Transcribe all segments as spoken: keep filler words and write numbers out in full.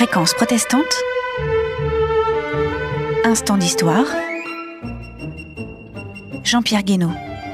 Fréquence protestante, instant d'histoire, Jean-Pierre Guénaud.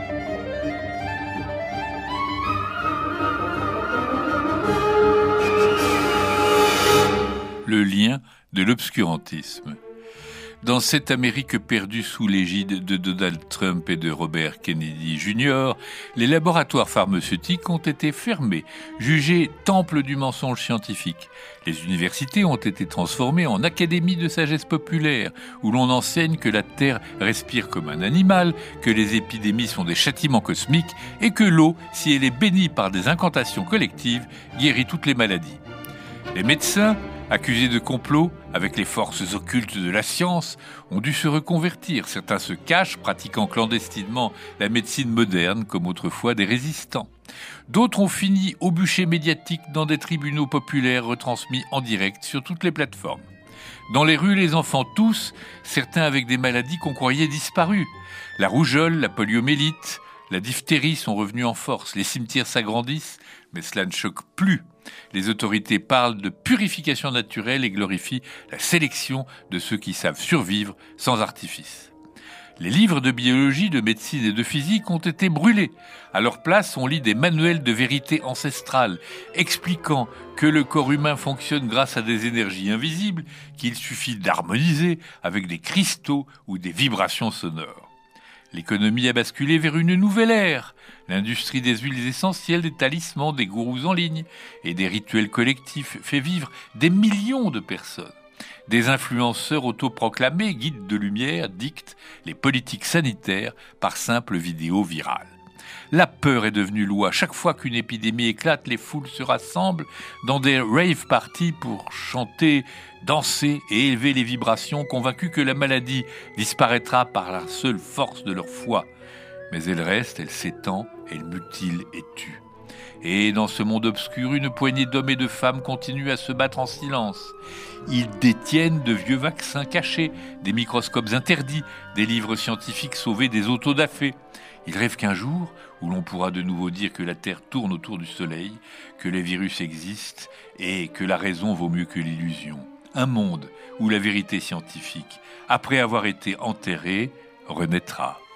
Le lien de l'obscurantisme. Dans cette Amérique perdue sous l'égide de Donald Trump et de Robert Kennedy junior, les laboratoires pharmaceutiques ont été fermés, jugés temples du mensonge scientifique. Les universités ont été transformées en académies de sagesse populaire, où l'on enseigne que la Terre respire comme un animal, que les épidémies sont des châtiments cosmiques et que l'eau, si elle est bénie par des incantations collectives, guérit toutes les maladies. Les médecins, accusés de complot avec les forces occultes de la science, ont dû se reconvertir. Certains se cachent, pratiquant clandestinement la médecine moderne comme autrefois des résistants. D'autres ont fini au bûcher médiatique dans des tribunaux populaires retransmis en direct sur toutes les plateformes. Dans les rues, les enfants tous, certains avec des maladies qu'on croyait disparues. La rougeole, la poliomyélite, la diphtérie sont revenus en force. Les cimetières s'agrandissent, mais cela ne choque plus. Les autorités parlent de purification naturelle et glorifient la sélection de ceux qui savent survivre sans artifice. Les livres de biologie, de médecine et de physique ont été brûlés. À leur place, on lit des manuels de vérité ancestrale, expliquant que le corps humain fonctionne grâce à des énergies invisibles qu'il suffit d'harmoniser avec des cristaux ou des vibrations sonores. L'économie a basculé vers une nouvelle ère. L'industrie des huiles essentielles, des talismans, des gourous en ligne et des rituels collectifs fait vivre des millions de personnes. Des influenceurs autoproclamés, guides de lumière, dictent les politiques sanitaires par simple vidéo virale. La peur est devenue loi. Chaque fois qu'une épidémie éclate, les foules se rassemblent dans des rave parties pour chanter, danser et élever les vibrations, convaincus que la maladie disparaîtra par la seule force de leur foi. Mais elle reste, elle s'étend, elle mutile et tue. Et dans ce monde obscur, une poignée d'hommes et de femmes continuent à se battre en silence. Ils détiennent de vieux vaccins cachés, des microscopes interdits, des livres scientifiques sauvés des autodafés. Ils rêvent qu'un jour, où l'on pourra de nouveau dire que la Terre tourne autour du Soleil, que les virus existent et que la raison vaut mieux que l'illusion. Un monde où la vérité scientifique, après avoir été enterrée, renaîtra.